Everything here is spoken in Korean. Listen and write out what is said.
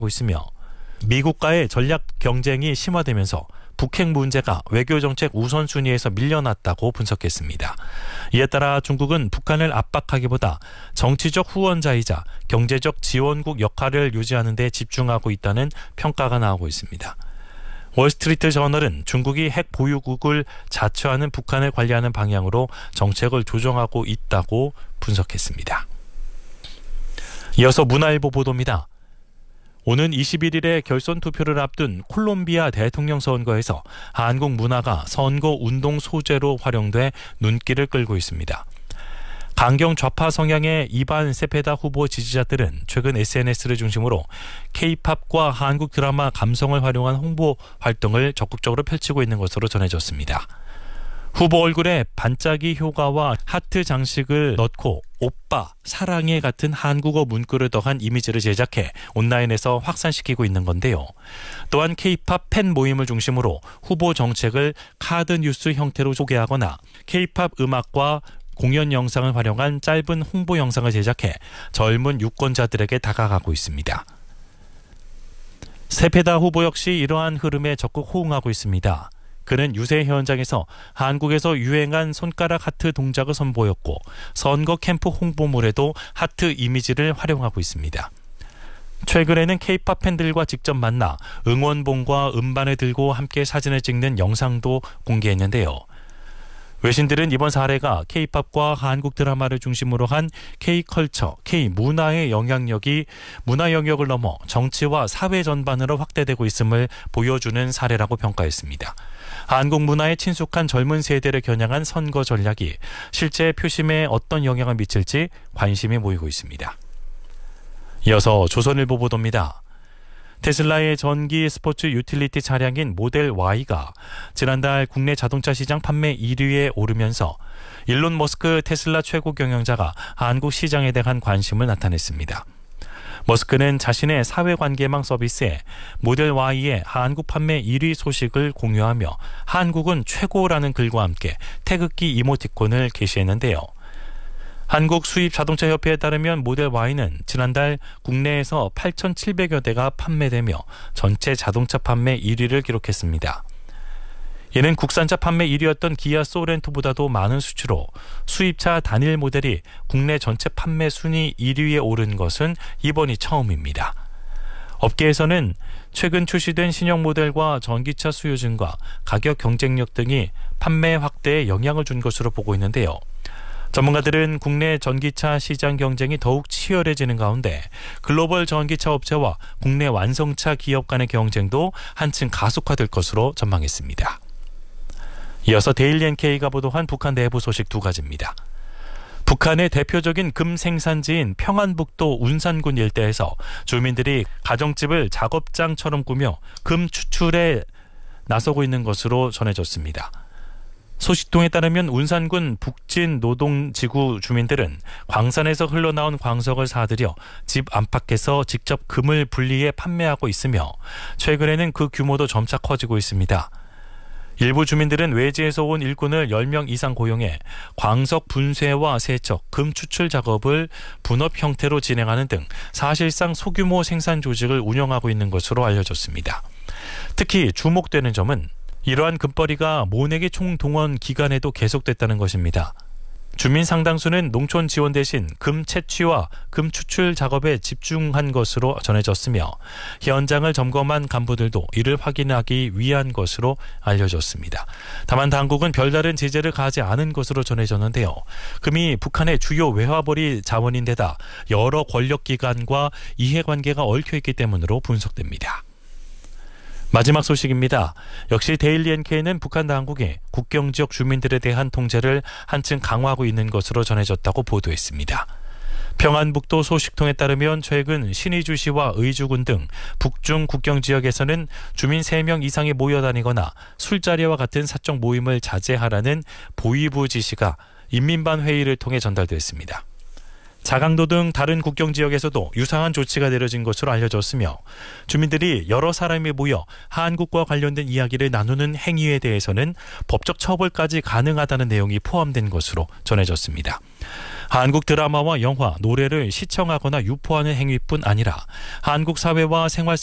있으며 미국과의 전략 경쟁이 심화되면서 북핵 문제가 외교정책 우선순위에서 밀려났다고 분석했습니다. 이에 따라 중국은 북한을 압박하기보다 정치적 후원자이자 경제적 지원국 역할을 유지하는 데 집중하고 있다는 평가가 나오고 있습니다. 월스트리트 저널은 중국이 핵 보유국을 자처하는 북한을 관리하는 방향으로 정책을 조정하고 있다고 분석했습니다. 이어서 문화일보 보도입니다. 오는 21일에 결선 투표를 앞둔 콜롬비아 대통령 선거에서 한국 문화가 선거 운동 소재로 활용돼 눈길을 끌고 있습니다. 강경 좌파 성향의 이반 세페다 후보 지지자들은 최근 SNS를 중심으로 K-팝과 한국 드라마 감성을 활용한 홍보 활동을 적극적으로 펼치고 있는 것으로 전해졌습니다. 후보 얼굴에 반짝이 효과와 하트 장식을 넣고 오빠, 사랑해 같은 한국어 문구를 더한 이미지를 제작해 온라인에서 확산시키고 있는 건데요. 또한 K-팝 팬 모임을 중심으로 후보 정책을 카드 뉴스 형태로 소개하거나 K-팝 음악과 공연 영상을 활용한 짧은 홍보 영상을 제작해 젊은 유권자들에게 다가가고 있습니다. 세페다 후보 역시 이러한 흐름에 적극 호응하고 있습니다. 그는 유세 현장에서 한국에서 유행한 손가락 하트 동작을 선보였고 선거 캠프 홍보물에도 하트 이미지를 활용하고 있습니다. 최근에는 K-팝 팬들과 직접 만나 응원봉과 음반을 들고 함께 사진을 찍는 영상도 공개했는데요. 외신들은 이번 사례가 K-팝과 한국 드라마를 중심으로 한 K-컬처, K-문화의 영향력이 문화 영역을 넘어 정치와 사회 전반으로 확대되고 있음을 보여주는 사례라고 평가했습니다. 한국 문화에 친숙한 젊은 세대를 겨냥한 선거 전략이 실제 표심에 어떤 영향을 미칠지 관심이 모이고 있습니다. 이어서 조선일보 보도입니다. 테슬라의 전기 스포츠 유틸리티 차량인 모델 Y가 지난달 국내 자동차 시장 판매 1위에 오르면서 일론 머스크 테슬라 최고 경영자가 한국 시장에 대한 관심을 나타냈습니다. 머스크는 자신의 사회관계망 서비스에 모델 Y의 한국 판매 1위 소식을 공유하며 한국은 최고라는 글과 함께 태극기 이모티콘을 게시했는데요. 한국 수입 자동차 협회에 따르면 모델 Y는 지난달 국내에서 8,700여 대가 판매되며 전체 자동차 판매 1위를 기록했습니다. 이는 국산차 판매 1위였던 기아 소렌토보다도 많은 수치로 수입차 단일 모델이 국내 전체 판매 순위 1위에 오른 것은 이번이 처음입니다. 업계에서는 최근 출시된 신형 모델과 전기차 수요 증가, 가격 경쟁력 등이 판매 확대에 영향을 준 것으로 보고 있는데요. 전문가들은 국내 전기차 시장 경쟁이 더욱 치열해지는 가운데 글로벌 전기차 업체와 국내 완성차 기업 간의 경쟁도 한층 가속화될 것으로 전망했습니다. 이어서 데일리 NK가 보도한 북한 내부 소식 두 가지입니다. 북한의 대표적인 금 생산지인 평안북도 운산군 일대에서 주민들이 가정집을 작업장처럼 꾸며 금 추출에 나서고 있는 것으로 전해졌습니다. 소식통에 따르면 운산군 북진 노동지구 주민들은 광산에서 흘러나온 광석을 사들여 집 안팎에서 직접 금을 분리해 판매하고 있으며 최근에는 그 규모도 점차 커지고 있습니다. 일부 주민들은 외지에서 온 일꾼을 10명 이상 고용해 광석 분쇄와 세척, 금 추출 작업을 분업 형태로 진행하는 등 사실상 소규모 생산 조직을 운영하고 있는 것으로 알려졌습니다. 특히 주목되는 점은 이러한 금벌이가 모내기 총동원 기간에도 계속됐다는 것입니다. 주민 상당수는 농촌 지원 대신 금 채취와 금 추출 작업에 집중한 것으로 전해졌으며 현장을 점검한 간부들도 이를 확인하기 위한 것으로 알려졌습니다. 다만 당국은 별다른 제재를 가하지 않은 것으로 전해졌는데요. 금이 북한의 주요 외화벌이 자원인데다 여러 권력기관과 이해관계가 얽혀있기 때문으로 분석됩니다. 마지막 소식입니다. 역시 데일리 NK는 북한 당국이 국경 지역 주민들에 대한 통제를 한층 강화하고 있는 것으로 전해졌다고 보도했습니다. 평안북도 소식통에 따르면 최근 신의주시와 의주군 등 북중 국경 지역에서는 주민 3명 이상이 모여다니거나 술자리와 같은 사적 모임을 자제하라는 보위부 지시가 인민반 회의를 통해 전달됐습니다. 자강도 등 다른 국경 지역에서도 유사한 조치가 내려진 것으로 알려졌으며 주민들이 여러 사람이 모여 한국과 관련된 이야기를 나누는 행위에 대해서는 법적 처벌까지 가능하다는 내용이 포함된 것으로 전해졌습니다. 한국 드라마와 영화, 노래를 시청하거나 유포하는 행위뿐 아니라 한국 사회와 생활